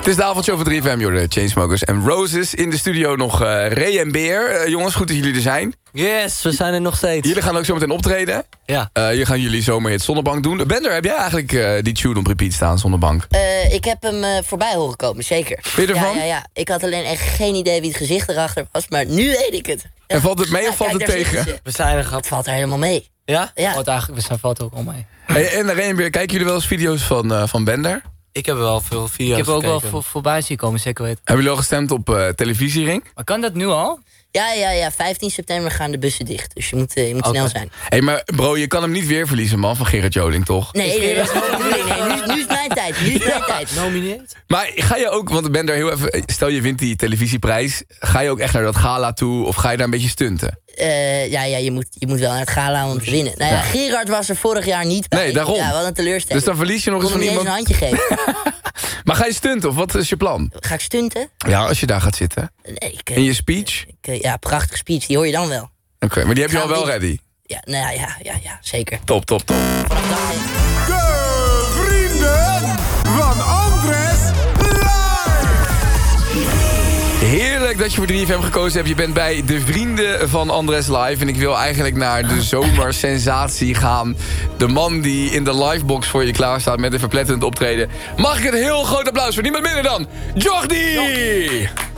Het is de avondshow van 3FM, joh, de Chainsmokers en Roses. In de studio nog Ray en Beer. Jongens, goed dat jullie er zijn. Yes, we zijn er nog steeds. Jullie gaan ook zo meteen optreden. Ja. Hier gaan jullie zomerhit Zonnebank doen. Bender, heb jij eigenlijk die tune op repeat staan, Zonnebank? Ik heb hem voorbij horen komen, zeker. Ben je ervan? Ja. Ik had alleen echt geen idee wie het gezicht erachter was, maar nu weet ik het. En valt het mee of valt het tegen? We zijn er gehad. Het valt er helemaal mee. Ja? Ja. We valt ook al mee. Hey, en Ray en Beer, kijken jullie wel eens video's van Bender? Ik heb wel veel video's Ik heb ook gekeken. wel voorbij zien komen, zeker weten. Hebben jullie al gestemd op televisiering? Maar kan dat nu al? Ja. 15 september gaan de bussen dicht, dus je moet snel zijn. Hé, maar bro, je kan hem niet weer verliezen, man, van Gerard Joling, toch? Nee, dat is mijn bedoeling. Nee, nu is mijn tijd. Nomineerd? Maar ga je ook, want Bender, heel even, stel je wint die televisieprijs, ga je ook echt naar dat gala toe of ga je daar een beetje stunten? Je moet wel naar het gala om te winnen. Nou ja, Gerard was er vorig jaar niet bij. Nee, daarom. Ja, wat een teleurstelling. Dus dan verlies je nog eens Ik van kon hem niet eens iemand. een handje geven. Maar ga je stunten of wat is je plan? Ga ik stunten? Ja, als je daar gaat zitten. Nee, In je speech? ja, prachtige speech, die hoor je dan wel. Oké, maar die heb je Gaan al we wel die- ready? Ja, nou ja, zeker. Top. Vanaf dag één. De vrienden van Andres Live. Heerlijk dat je voor 3FM gekozen hebt. Je bent bij de vrienden van Andres Live. En ik wil eigenlijk naar de zomersensatie gaan. De man die in de livebox voor je klaar staat met een verpletterend optreden. Mag ik een heel groot applaus voor niemand minder dan Jordi!